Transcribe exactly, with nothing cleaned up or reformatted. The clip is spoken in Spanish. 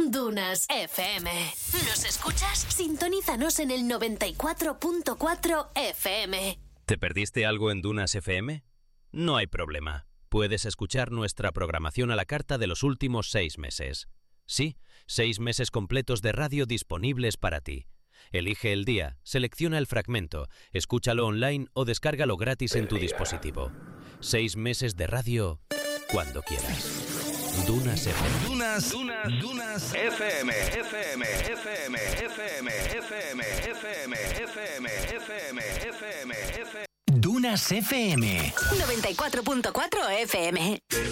Dunas F M. ¿Nos escuchas? Sintonízanos en el noventa y cuatro punto cuatro F M. ¿Te perdiste algo en Dunas F M? No hay problema. Puedes escuchar nuestra programación a la carta de los últimos seis meses. Sí, seis meses completos de radio disponibles para ti. Elige el día, selecciona el fragmento, escúchalo online o descárgalo gratis en tu dispositivo. Seis meses de radio cuando quieras. Dunas F M. Dunas, Dunas, Dunas F M, F M, F M, F M, F M, F M, F M, F M, F M, F M. Dunas F M. noventa y cuatro punto cuatro F M.